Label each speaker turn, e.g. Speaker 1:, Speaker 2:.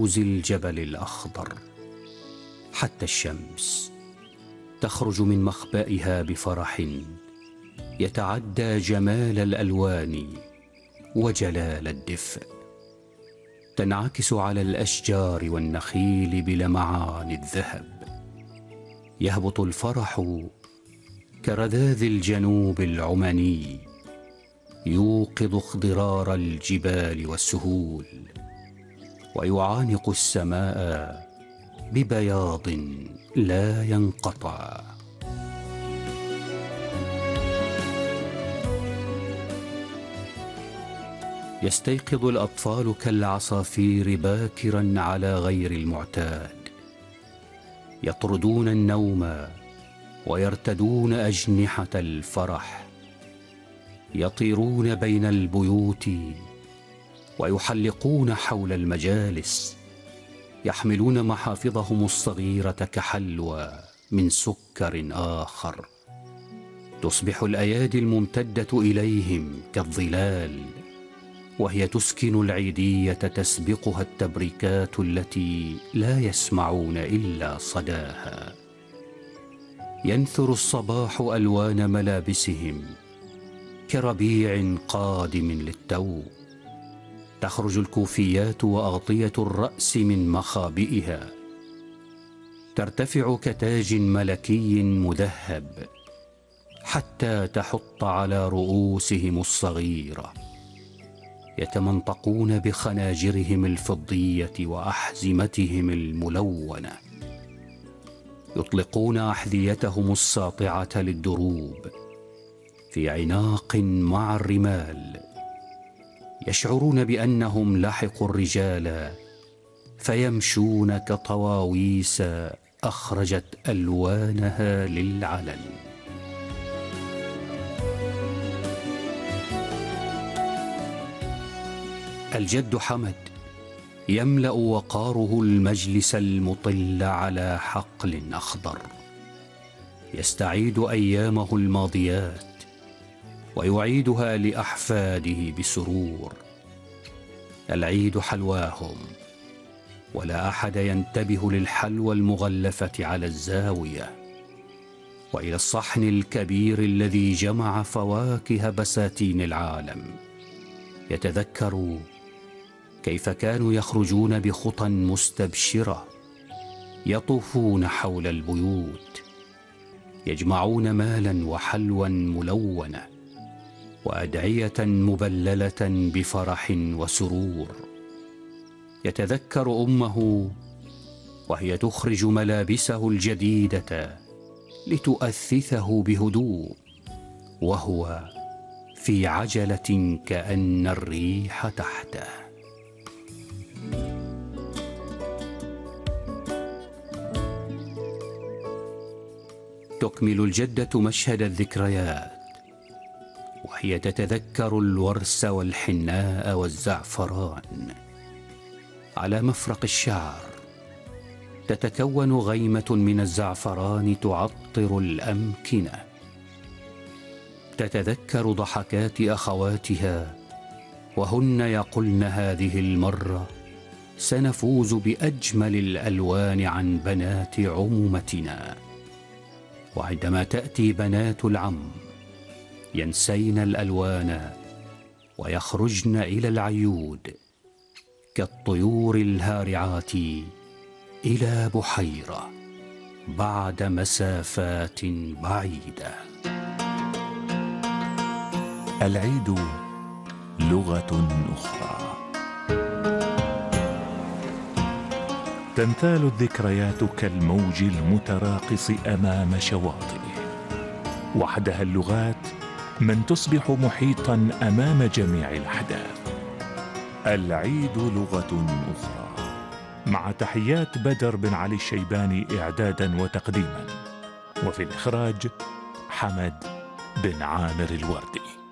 Speaker 1: بروز الجبل الأخضر، حتى الشمس تخرج من مخبئها بفرح يتعدى جمال الألوان وجلال الدفء. تنعكس على الأشجار والنخيل بلمعان الذهب. يهبط الفرح كرذاذ الجنوب العماني، يوقظ اخضرار الجبال والسهول، ويعانق السماء ببياض لا ينقطع. يستيقظ الأطفال كالعصافير باكرا على غير المعتاد، يطردون النوم ويرتدون أجنحة الفرح، يطيرون بين البيوت ويحلقون حول المجالس، يحملون محافظهم الصغيرة كحلوى من سكر آخر. تصبح الأيادي الممتدة إليهم كالظلال، وهي تسكن العيدية تسبقها التبريكات التي لا يسمعون إلا صداها. ينثر الصباح ألوان ملابسهم كربيع قادم للتو. تخرج الكوفيات وأغطية الرأس من مخابئها، ترتفع كتاج ملكي مذهب حتى تحط على رؤوسهم الصغيرة. يتمنطقون بخناجرهم الفضية وأحزمتهم الملونة، يطلقون أحذيتهم الساطعة للدروب في عناق مع الرمال. يشعرون بأنهم لحقوا الرجال، فيمشون كطواويس أخرجت ألوانها للعلن. الجد حمد يملأ وقاره المجلس المطل على حقل أخضر، يستعيد أيامه الماضيات ويعيدها لأحفاده بسرور. العيد حلواهم، ولا أحد ينتبه للحلوى المغلفة على الزاوية وإلى الصحن الكبير الذي جمع فواكه بساتين العالم. يتذكر كيف كانوا يخرجون بخطى مستبشرة، يطوفون حول البيوت، يجمعون مالا وحلوا ملونة وأدعية مبللة بفرح وسرور. يتذكر أمه وهي تخرج ملابسه الجديدة لتؤثثه بهدوء، وهو في عجلة كأن الريح تحته. تكمل الجدة مشهد الذكريات وهي تتذكر الورس والحناء والزعفران. على مفرق الشعر تتكون غيمة من الزعفران تعطر الأمكنة. تتذكر ضحكات أخواتها وهن يقولن هذه المرة سنفوز بأجمل الألوان عن بنات عمومتنا. وعندما تأتي بنات العم ينسين الألوان ويخرجن إلى العيود كالطيور الهارعات إلى بحيرة بعد مسافات بعيدة.
Speaker 2: العيد لغة أخرى. تنثال الذكريات كالموج المتراقص أمام شواطئه. وحدها اللغات من تصبح محيطا أمام جميع الأحداث. العيد لغة أخرى، مع تحيات بدر بن علي الشيباني إعدادا وتقديما، وفي الإخراج حمد بن عامر الوردي.